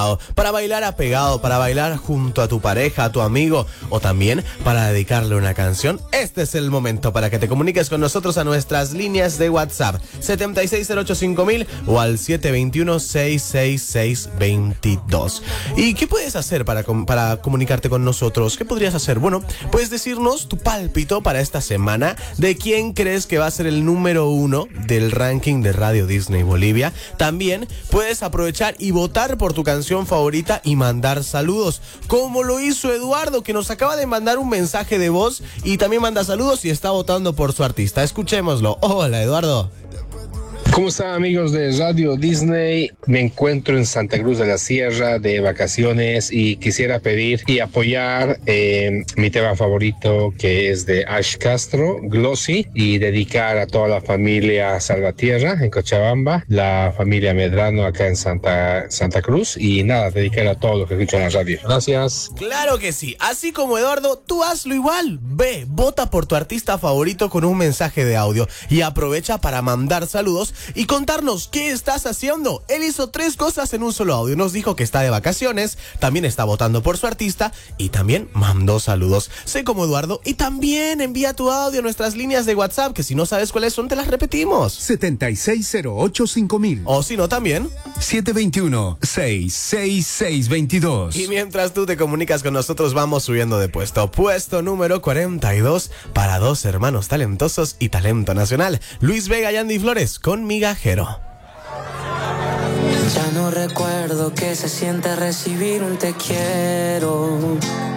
lado, para bailar apegado, para bailar junto a tu pareja, a tu amigo o también para dedicarle una canción, este es el momento para que te comuniques con nosotros a nuestras líneas de WhatsApp 76085000 o al 721-666-22. ¿Y qué puedes hacer para comunicarte con nosotros? ¿Qué podrías hacer? Bueno, puedes decirnos tu pálpito para esta semana de quién crees que va a ser el número 1 del ranking de Radio Disney Bolivia. También puedes aprovechar y votar por tu canción favorita y mandar saludos, como lo hizo Eduardo, que nos acaba de mandar un mensaje de voz y también manda saludos y está votando por su artista. Escuchémoslo. Hola, Eduardo. ¿Cómo están, amigos de Radio Disney? Me encuentro en Santa Cruz de la Sierra de vacaciones y quisiera pedir y apoyar mi tema favorito, que es de Ash Castro, Glossy, y dedicar a toda la familia Salvatierra en Cochabamba, la familia Medrano acá en Santa Cruz, y nada, dedicar a todos los que escuchan la radio. Gracias. Claro que sí, así como Eduardo, tú hazlo igual. Ve, vota por tu artista favorito con un mensaje de audio y aprovecha para mandar saludos y contarnos qué estás haciendo. Él hizo 3 cosas en un solo audio. Nos dijo que está de vacaciones, también está votando por su artista y también mandó saludos. Sé como Eduardo y también envía tu audio a nuestras líneas de WhatsApp, que si no sabes cuáles son, te las repetimos. 76085000. O si no, también 721-66622. Y mientras tú te comunicas con nosotros, vamos subiendo de puesto. Puesto número 42 para 2 hermanos talentosos y talento nacional. Luis Vega y Andy Flores con Migajero. Ya no recuerdo qué se siente recibir un te quiero.